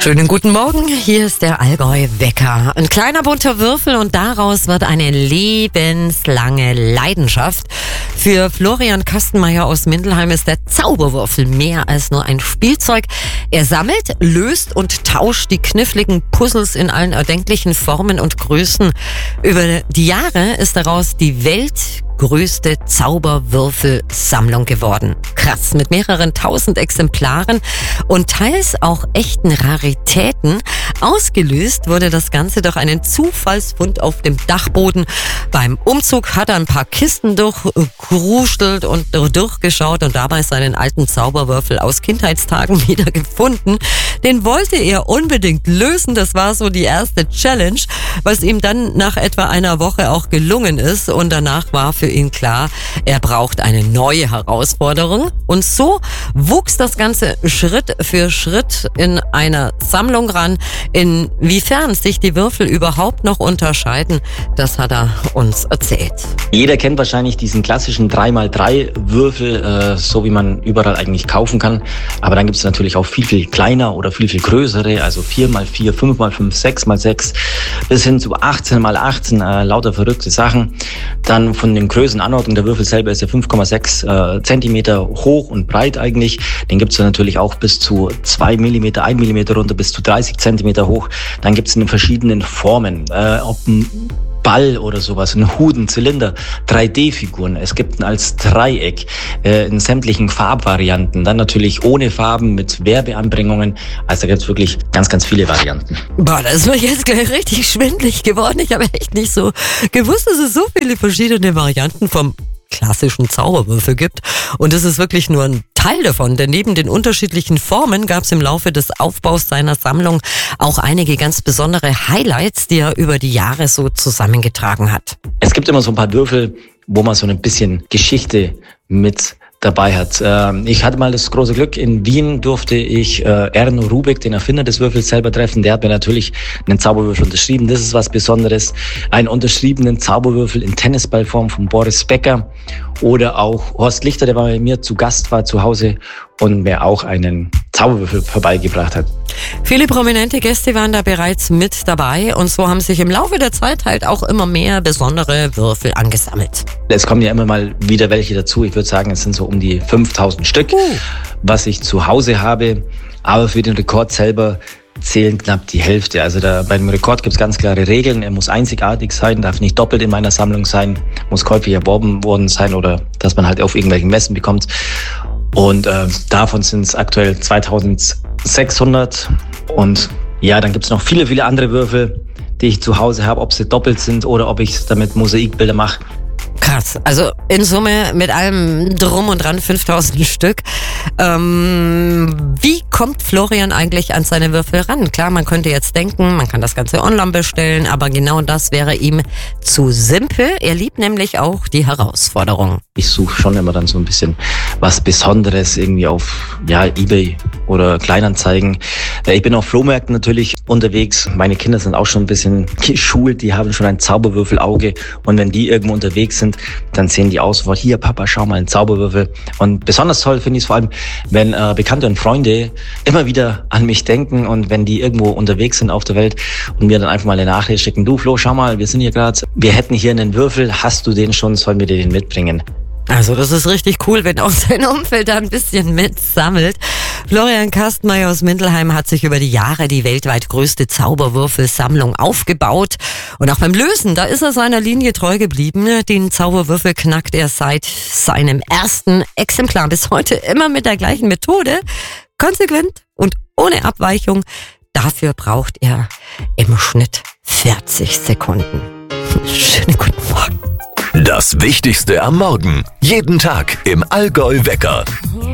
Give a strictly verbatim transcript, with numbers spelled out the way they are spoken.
Schönen guten Morgen, hier ist der Allgäu Wecker. Ein kleiner bunter Würfel und daraus wird eine lebenslange Leidenschaft. Für Florian Kastenmeier aus Mindelheim ist der Zauberwürfel mehr als nur ein Spielzeug. Er sammelt, löst und tauscht die kniffligen Puzzles in allen erdenklichen Formen und Größen. Über die Jahre ist daraus die weltgrößte Zauberwürfelsammlung geworden. Krass, mit mehreren tausend Exemplaren und teils auch echten Raritäten. Ausgelöst wurde das Ganze durch einen Zufallsfund auf dem Dachboden. Beim Umzug hat er ein paar Kisten durchgerustelt und durchgeschaut und dabei seinen alten Zauberwürfel aus Kindheitstagen wieder gefunden. Den wollte er unbedingt lösen. Das war so die erste Challenge, was ihm dann nach etwa einer Woche auch gelungen ist. Und danach war für ihn klar, er braucht eine neue Herausforderung. Und so wuchs das Ganze Schritt für Schritt in einer Sammlung ran. Inwiefern sich die Würfel überhaupt noch unterscheiden, das hat er uns erzählt. Jeder kennt wahrscheinlich diesen klassischen drei mal drei Würfel, äh, so wie man überall eigentlich kaufen kann. Aber dann gibt es natürlich auch viel, viel kleiner oder viel, viel größere, also vier mal vier, fünf mal fünf, sechs mal sechs, bis hin zu achtzehn mal achtzehn, äh, lauter verrückte Sachen. Dann von den Größenanordnung, der Würfel selber ist ja fünf Komma sechs äh, Zentimeter hoch und breit eigentlich. Den gibt es natürlich auch bis zu zwei Millimeter, ein Millimeter runter, bis zu dreißig Zentimeter hoch. Dann gibt es in verschiedenen Formen, äh, ob ein Ball oder sowas, ein Hut, ein Zylinder, drei D-Figuren. Es gibt ihn als Dreieck äh, in sämtlichen Farbvarianten. Dann natürlich ohne Farben mit Werbeanbringungen. Also da gibt es wirklich ganz, ganz viele Varianten. Boah, das ist mir jetzt gleich richtig schwindelig geworden. Ich habe echt nicht so gewusst, dass es so viele verschiedene Varianten vom klassischen Zauberwürfel gibt. Und das ist wirklich nur ein Teil davon, denn neben den unterschiedlichen Formen gab es im Laufe des Aufbaus seiner Sammlung auch einige ganz besondere Highlights, die er über die Jahre so zusammengetragen hat. Es gibt immer so ein paar Würfel, wo man so ein bisschen Geschichte mit dabei hat. Ich hatte mal das große Glück, in Wien durfte ich Erno Rubik, den Erfinder des Würfels, selber treffen. Der hat mir natürlich einen Zauberwürfel unterschrieben. Das ist was Besonderes. Einen unterschriebenen Zauberwürfel in Tennisballform von Boris Becker. Oder auch Horst Lichter, der bei mir zu Gast war zu Hause und mir auch einen Zauberwürfel vorbeigebracht hat. Viele prominente Gäste waren da bereits mit dabei und so haben sich im Laufe der Zeit halt auch immer mehr besondere Würfel angesammelt. Es kommen ja immer mal wieder welche dazu. Ich würde sagen, es sind so um die fünftausend Stück, uh. was ich zu Hause habe. Aber für den Rekord selber zählen knapp die Hälfte. Also da, bei dem Rekord gibt es ganz klare Regeln. Er muss einzigartig sein, darf nicht doppelt in meiner Sammlung sein, muss käuflich erworben worden sein oder dass man halt auf irgendwelchen Messen bekommt. Und äh, davon sind es aktuell zweitausendsechshundert. Und ja, dann gibt es noch viele, viele andere Würfel, die ich zu Hause habe, ob sie doppelt sind oder ob ich damit Mosaikbilder mache. Krass, also in Summe mit allem drum und dran fünftausend Stück. Ähm, wie kommt Florian eigentlich an seine Würfel ran? Klar, man könnte jetzt denken, man kann das Ganze online bestellen, aber genau das wäre ihm zu simpel. Er liebt nämlich auch die Herausforderung. Ich suche schon immer dann so ein bisschen was Besonderes irgendwie auf ja, eBay oder Kleinanzeigen. Ich bin auf Flohmärkten natürlich unterwegs. Meine Kinder sind auch schon ein bisschen geschult, die haben schon ein Zauberwürfelauge und wenn die irgendwo unterwegs sind, dann sehen die aus, hier Papa, schau mal, ein Zauberwürfel. Und besonders toll finde ich es vor allem, wenn äh, Bekannte und Freunde immer wieder an mich denken und wenn die irgendwo unterwegs sind auf der Welt und mir dann einfach mal eine Nachricht schicken, du Flo, schau mal, wir sind hier gerade, wir hätten hier einen Würfel, hast du den schon, sollen wir dir den mitbringen? Also das ist richtig cool, wenn auch sein Umfeld da ein bisschen mitsammelt. Florian Kastenmeier aus Mindelheim hat sich über die Jahre die weltweit größte Zauberwürfelsammlung aufgebaut. Und auch beim Lösen, da ist er seiner Linie treu geblieben. Den Zauberwürfel knackt er seit seinem ersten Exemplar bis heute immer mit der gleichen Methode. Konsequent und ohne Abweichung. Dafür braucht er im Schnitt vierzig Sekunden. Schönen guten Morgen. Das Wichtigste am Morgen. Jeden Tag im Allgäu Wecker.